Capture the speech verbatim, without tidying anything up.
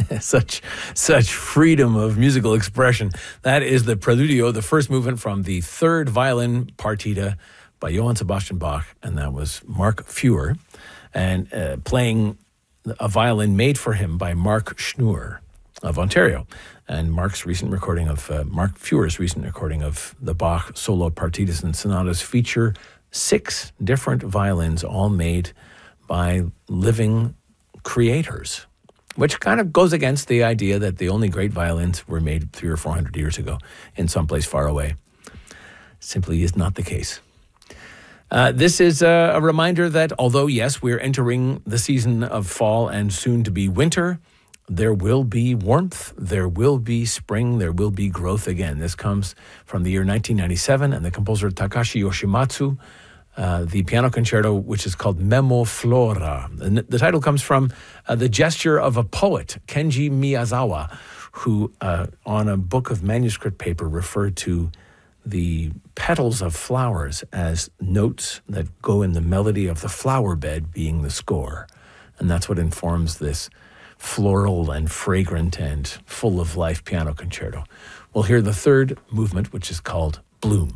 such such freedom of musical expression. That is the Preludio, the first movement from the third violin partita by Johann Sebastian Bach, and that was Mark Feuer, and uh, playing a violin made for him by Mark Schnur of Ontario. And Mark's recent recording of, uh, Mark Feuer's recent recording of the Bach solo partitas and sonatas feature six different violins, all made by living creators, which kind of goes against the idea that the only great violins were made three or four hundred years ago in some place far away. Simply is not the case. Uh, this is a, a reminder that although, yes, we're entering the season of fall and soon to be winter, there will be warmth, there will be spring, there will be growth again. This comes from the year nineteen ninety-seven, and the composer Takashi Yoshimatsu, uh, the piano concerto, which is called Memo Flora. And the title comes from uh, the gesture of a poet, Kenji Miyazawa, who uh, on a book of manuscript paper referred to the petals of flowers as notes that go in the melody of the flower bed being the score. And that's what informs this floral and fragrant and full of life piano concerto. We'll hear the third movement, which is called Bloom.